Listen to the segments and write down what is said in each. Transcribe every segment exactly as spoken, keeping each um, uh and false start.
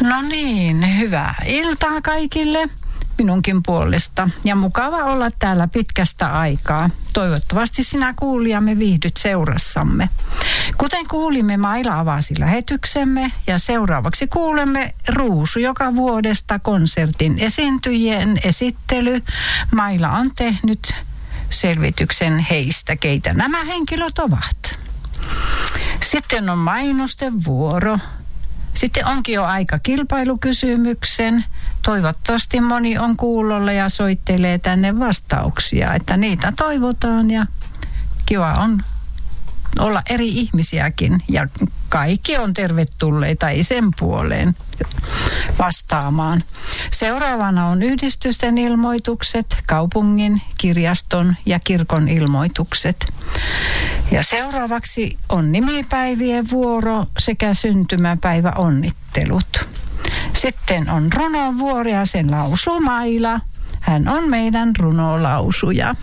No niin, hyvää iltaa kaikille minunkin puolesta ja mukava olla täällä pitkästä aikaa. Toivottavasti sinä kuulijamme viihdyt seurassamme. Kuten kuulimme, Maila avasi lähetyksemme ja seuraavaksi kuulemme Ruusu joka vuodesta konsertin esiintyjien esittely. Maila on tehnyt selvityksen heistä, keitä nämä henkilöt ovat. Sitten on mainosten vuoro. Sitten onkin jo aika kilpailukysymyksen. Toivottavasti moni on kuulolla ja soittelee tänne vastauksia, että niitä toivotaan ja kiva on olla eri ihmisiäkin ja kaikki on tervetulleita, ei sen puoleen vastaamaan. Seuraavana on yhdistysten ilmoitukset, kaupungin, kirjaston ja kirkon ilmoitukset. Ja seuraavaksi on nimipäivien vuoro sekä syntymäpäiväonnittelut. Sitten on runon vuoro ja sen lausuu Maila. Hän on meidän runolausuja.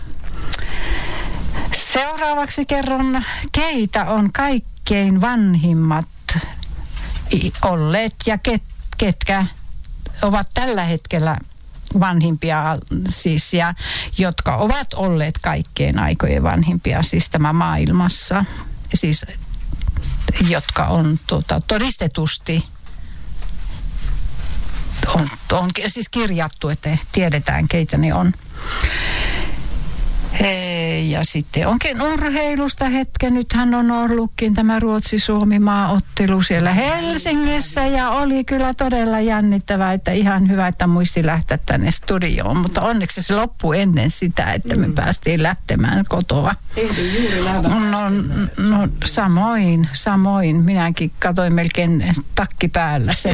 Seuraavaksi kerron, keitä on kaikkein vanhimmat olleet ja ket, ketkä ovat tällä hetkellä vanhimpia siis ja jotka ovat olleet kaikkein aikojen vanhimpia siis tämä maailmassa. Siis jotka on tuota, todistetusti on, on siis kirjattu, että tiedetään keitä ne on. Ja sitten onkin urheilusta hetken. Nythän on ollutkin tämä Ruotsi-Suomi-maaottelu siellä Helsingissä ja oli kyllä todella jännittävää, että ihan hyvä, että muisti lähteä tänne studioon. Mutta onneksi se loppui ennen sitä, että me päästiin lähtemään kotoa. No, no samoin, samoin. Minäkin katsoin melkein takki päällä sen.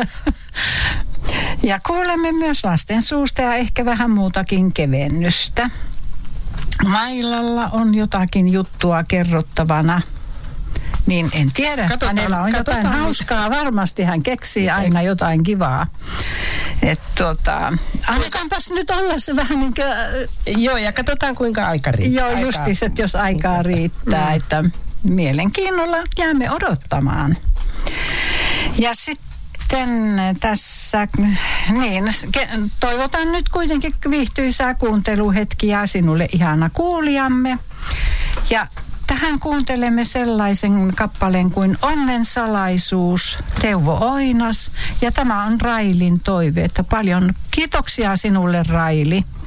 Ja kuulemme myös lasten suusta ja ehkä vähän muutakin kevennystä. Mailalla on jotakin juttua kerrottavana, niin en tiedä. Katsotaan, hänellä on jotain hauskaa. Varmasti hän keksii aina jotain kivaa. Että tuota, annetaanpas nyt olla se vähän niin kuin... Joo, ja katsotaan kuinka aika riittää. Joo, justis, että jos aikaa riittää, mm. että mielenkiinnolla jäämme odottamaan. Ja sitten... Sitten tässä, niin, toivotan nyt kuitenkin viihtyisää kuunteluhetkiä sinulle ihana kuulijamme. Ja tähän kuuntelemme sellaisen kappaleen kuin Onnen salaisuus, Teuvo Oinas. Ja tämä on Railin toive, että paljon kiitoksia sinulle Raili.